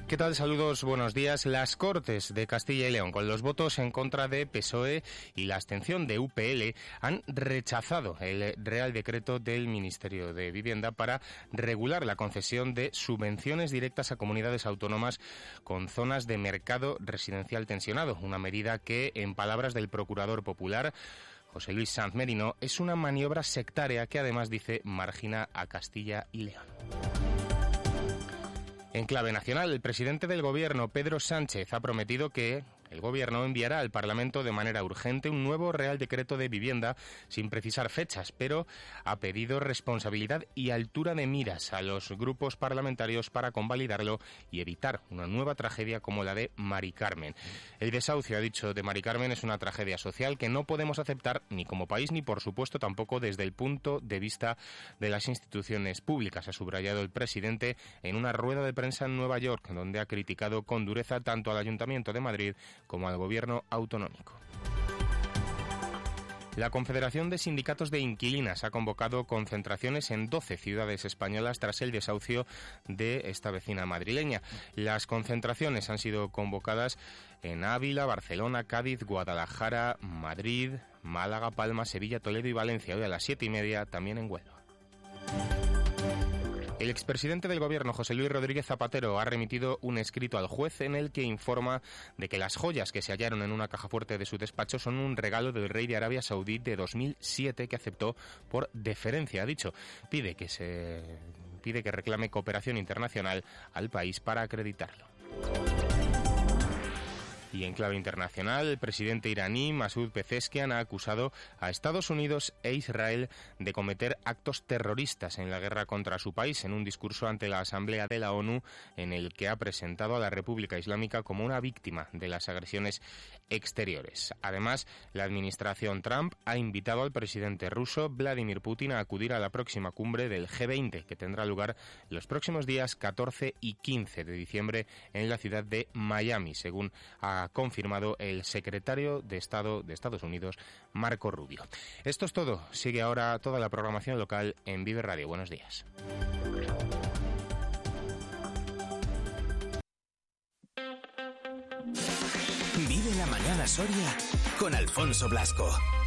¿Qué tal? Saludos, buenos días. Las Cortes de Castilla y León, con los votos en contra de PSOE y la abstención de UPL, han rechazado el Real Decreto del Ministerio de Vivienda para regular la concesión de subvenciones directas a comunidades autónomas con zonas de mercado residencial tensionado, una medida que, en palabras del Procurador Popular, José Luis Sanz Merino, es una maniobra sectaria que además, dice, margina a Castilla y León. En clave nacional, el presidente del Gobierno, Pedro Sánchez, ha prometido que el Gobierno enviará al Parlamento de manera urgente un nuevo Real Decreto de Vivienda sin precisar fechas, pero ha pedido responsabilidad y altura de miras a los grupos parlamentarios para convalidarlo y evitar una nueva tragedia como la de Mari Carmen. El desahucio, ha dicho, de Mari Carmen es una tragedia social que no podemos aceptar ni como país ni, por supuesto, tampoco desde el punto de vista de las instituciones públicas, ha subrayado el presidente en una rueda de prensa en Nueva York, donde ha criticado con dureza tanto al Ayuntamiento de Madrid como al Gobierno autonómico. La Confederación de Sindicatos de Inquilinas ha convocado concentraciones en 12 ciudades españolas tras el desahucio de esta vecina madrileña. Las concentraciones han sido convocadas en Ávila, Barcelona, Cádiz, Guadalajara, Madrid, Málaga, Palma, Sevilla, Toledo y Valencia. Hoy a las 7:30 también en Huelva. El expresidente del Gobierno, José Luis Rodríguez Zapatero, ha remitido un escrito al juez en el que informa de que las joyas que se hallaron en una caja fuerte de su despacho son un regalo del rey de Arabia Saudí de 2007 que aceptó por deferencia. Ha dicho, pide que reclame cooperación internacional al país para acreditarlo. Y en clave internacional, el presidente iraní Masoud Pezeshkian ha acusado a Estados Unidos e Israel de cometer actos terroristas en la guerra contra su país, en un discurso ante la Asamblea de la ONU en el que ha presentado a la República Islámica como una víctima de las agresiones exteriores. Además, la administración Trump ha invitado al presidente ruso Vladimir Putin a acudir a la próxima cumbre del G20, que tendrá lugar los próximos días 14 y 15 de diciembre en la ciudad de Miami, según ha confirmado el secretario de Estado de Estados Unidos, Marco Rubio. Esto es todo. Sigue ahora toda la programación local en Vive Radio. Buenos días. Vive la mañana Soria con Alfonso Blasco.